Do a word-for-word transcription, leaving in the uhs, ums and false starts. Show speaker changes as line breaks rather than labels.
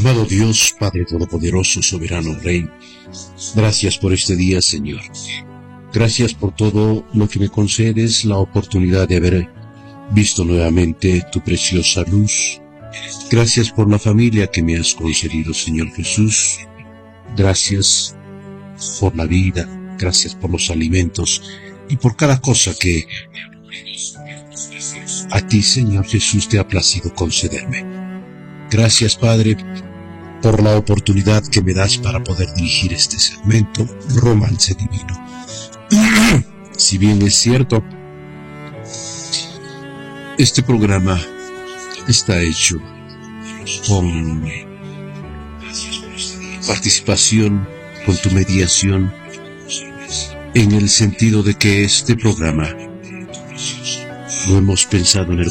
Amado Dios, Padre Todopoderoso, Soberano Rey, gracias por este día, Señor. Gracias por todo lo que me concedes, la oportunidad de haber visto nuevamente tu preciosa luz. Gracias por la familia que me has concedido, Señor Jesús. Gracias por la vida, gracias por los alimentos y por cada cosa que a ti, Señor Jesús, te ha placido concederme. Gracias, Padre, por la oportunidad que me das para poder dirigir este segmento, Romance Divino. Si bien es cierto, este programa está hecho con participación, con tu mediación, en el sentido de que este programa lo hemos pensado en el